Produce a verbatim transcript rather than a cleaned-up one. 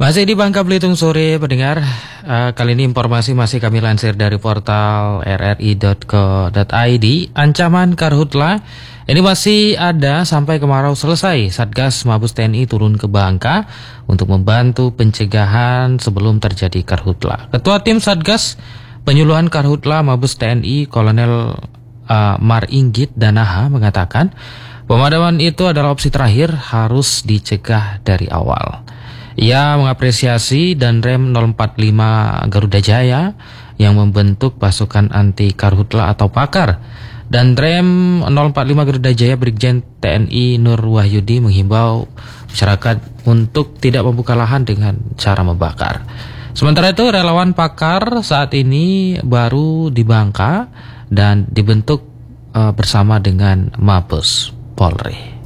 Masih di Bangka Belitung sore pendengar, uh, kali ini informasi masih kami lansir dari portal r r i dot co dot i d. Ancaman karhutla ini masih ada sampai kemarau selesai. Satgas Mabes T N I turun ke Bangka untuk membantu pencegahan sebelum terjadi karhutla. Ketua Tim Satgas Penyuluhan Karhutla Mabes T N I Kolonel uh, Mar Inggit Danaha mengatakan pemadaman itu adalah opsi terakhir, harus dicegah dari awal. Ia mengapresiasi Danrem nol empat lima Garuda Jaya yang membentuk pasukan anti karhutla atau Pakar. Danrem nol empat lima Garuda Jaya Brigjen T N I Nur Wahyudi menghimbau masyarakat untuk tidak membuka lahan dengan cara membakar. Sementara itu relawan Pakar saat ini baru di Bangka dan dibentuk uh, bersama dengan Mabes Polri.